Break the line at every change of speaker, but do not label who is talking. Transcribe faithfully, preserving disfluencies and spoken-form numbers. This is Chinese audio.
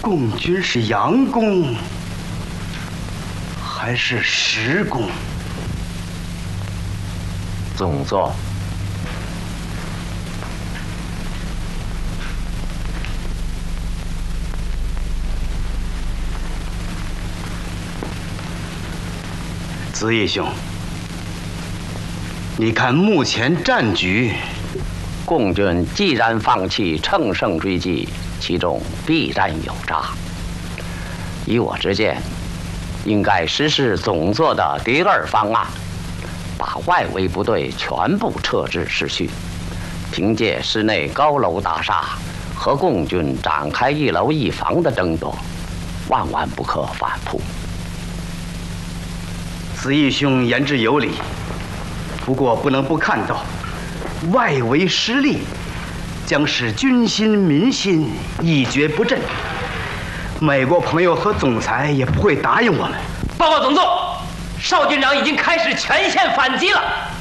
共军是佯攻还是实攻？
总座。
子义兄，你看目前战局，
共军既然放弃乘胜追击，其中必然有诈。依我之见，应该实施总座的第二方案，把外围部队全部撤至市区，凭借市内高楼大厦和共军展开一楼一房的争夺，万万不可反扑。
子义兄言之有理，不过不能不看到，外围失利将使军心民心一蹶不振。美国朋友和总裁也不会答应我们。
报告总座，邵军长已经开始全线反击了。